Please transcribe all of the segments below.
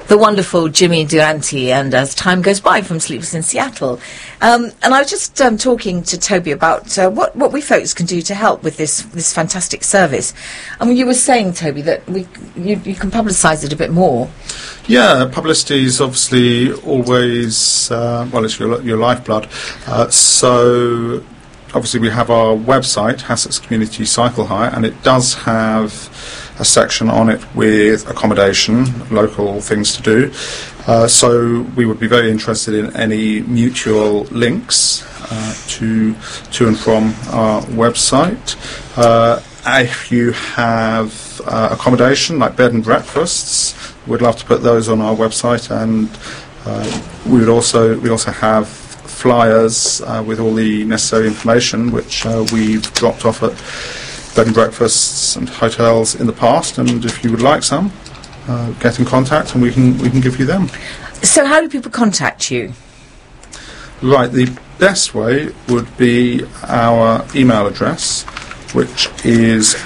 the wonderful Jimmy Durante, and As Time Goes By from Sleepless in Seattle. And I was just talking to Toby about what we folks can do to help with this fantastic service. I mean, you were saying, Toby, that you can publicise it a bit more. Yeah, publicity is obviously always, it's your lifeblood. So obviously we have our website, Hassocks Community Cycle Hire, and it does have a section on it with accommodation, local things to do. So we would be very interested in any mutual links to and from our website. If you have accommodation, like bed and breakfasts, we'd love to put those on our website, and we also have flyers with all the necessary information, which we've dropped off at bed and breakfasts and hotels in the past, and if you would like some, get in contact and we can give you them. So how do people contact you? Right, the best way would be our email address, which is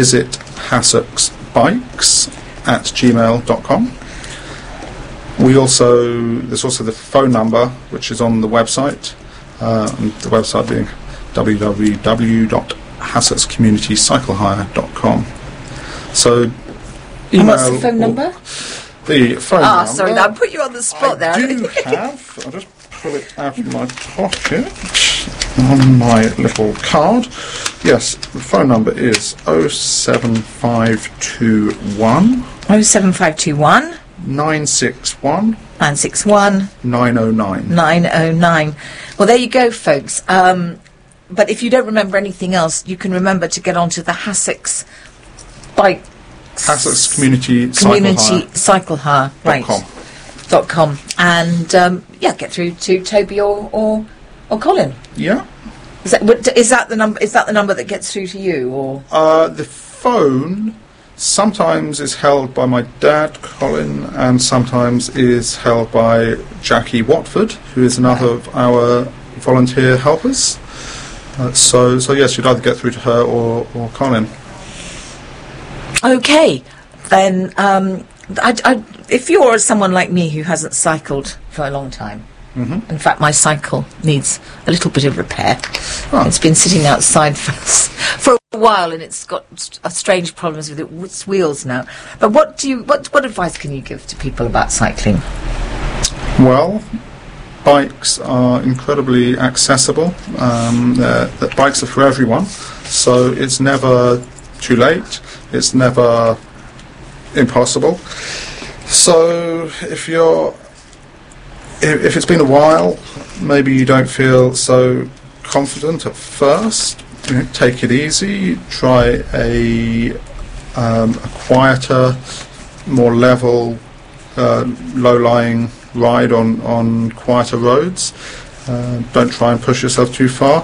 visithassocksbikes@gmail.com. There's also the phone number, which is on the website, and the website being www.hassockscommunitycyclehire.com. So, email. And what's the phone number? The phone number. Sorry, I put you on the spot there. I'll just pull it out of my pocket on my little card. Yes, the phone number is 07521 07521 961 961 909. 909. Well, there you go, folks. But if you don't remember anything else, you can remember to get onto the Hassocks Community Cycle Hire, right? .com, and get through to Toby or Colin. Yeah. Is that the number? Is that the number that gets through to you, or the phone? Sometimes is held by my dad, Colin, and sometimes is held by Jackie Watford, who is another of our volunteer helpers. So yes, you'd either get through to her or Colin. Okay, then if you're someone like me who hasn't cycled for a long time, in fact my cycle needs a little bit of repair. It's been sitting outside for a while and it's got strange problems with its wheels now. But what advice can you give to people about cycling? Well, bikes are incredibly accessible. The bikes are for everyone, so it's never too late. It's never impossible. So if it's been a while, maybe you don't feel so confident at first, take it easy. Try a quieter, more level, low-lying ride on quieter roads. Don't try and push yourself too far.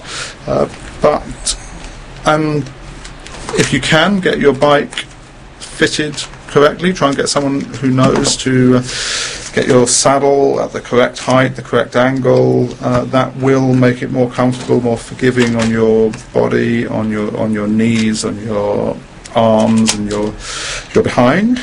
And if you can, get your bike fitted correctly. Try and get someone who knows to get your saddle at the correct height, the correct angle. That will make it more comfortable, more forgiving on your body, on your knees, on your arms, and your behind.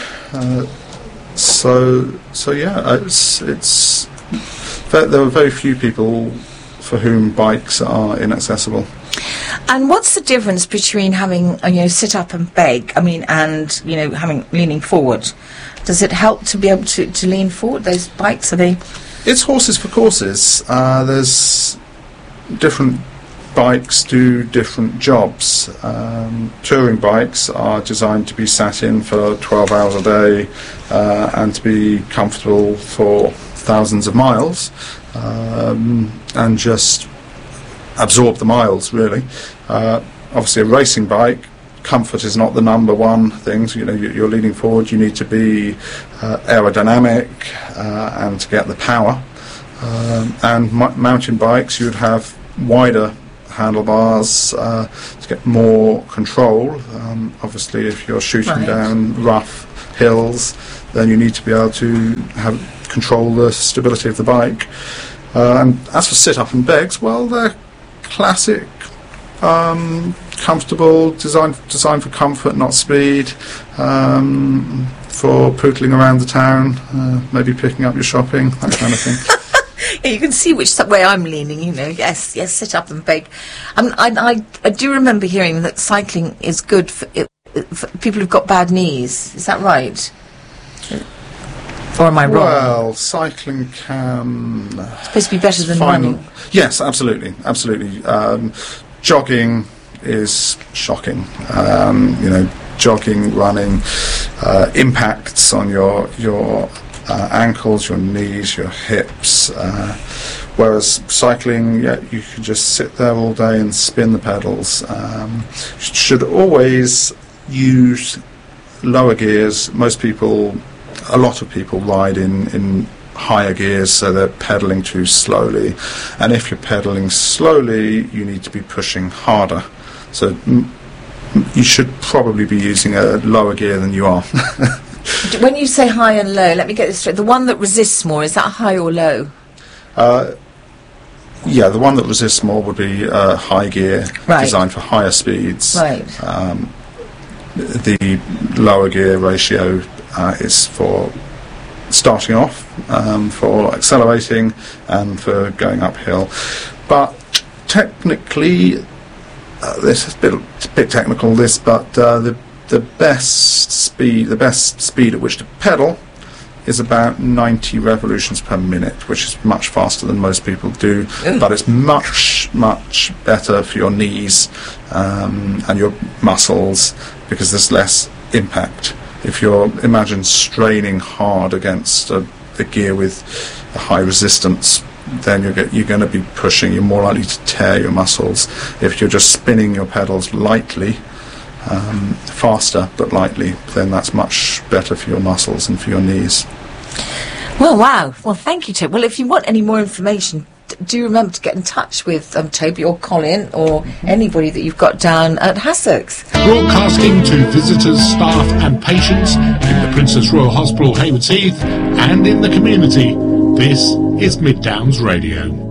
There are very few people for whom bikes are inaccessible. And what's the difference between having sit up and beg? And leaning forward. Does it help to be able to lean forward? Those bikes, are they? It's horses for courses. There's different bikes do different jobs. Touring bikes are designed to be sat in for 12 hours a day and to be comfortable for thousands of miles and just absorb the miles, really. Obviously, a racing bike, comfort is not the number one thing. So, you're leaning forward, you need to be aerodynamic and to get the power. And mountain bikes, you would have wider handlebars to get more control. Obviously, if you're shooting down rough hills, then you need to be able to control the stability of the bike. And as for sit-up and begs, well, they're classic Comfortable, designed for comfort, not speed. For pootling around the town, maybe picking up your shopping, that kind of thing. Yeah, you can see which way I'm leaning, you know. Yes, sit up and bake. I do remember hearing that cycling is good for people who've got bad knees. Is that right? Or am I wrong? Well, cycling can... It's supposed to be better than running. Yes, absolutely. Jogging is shocking. Jogging, running, impacts on your ankles, your knees, your hips. Whereas cycling, you can just sit there all day and spin the pedals. Should always use lower gears. A lot of people ride in higher gears, so they're pedalling too slowly. And if you're pedalling slowly, you need to be pushing harder. So you should probably be using a lower gear than you are. When you say high and low, let me get this straight. The one that resists more, is that high or low? The one that resists more would be high gear, designed for higher speeds. Right. The lower gear ratio is for starting off, for accelerating, and for going uphill. But technically, this is a bit technical. But the best speed at which to pedal is about 90 revolutions per minute, which is much faster than most people do. But it's much better for your knees and your muscles, because there's less impact. If imagine straining hard against a gear with a high resistance, then you're going to be pushing. You're more likely to tear your muscles. If you're just spinning your pedals lightly, faster but lightly, then that's much better for your muscles and for your knees. Well, wow. Well, thank you, Toby. Well, if you want any more information, do remember to get in touch with Toby or Colin or anybody that you've got down at Hassocks. Broadcasting to visitors, staff and patients in the Princess Royal Hospital, Haywards Heath, and in the community, this is Mid Downs Radio.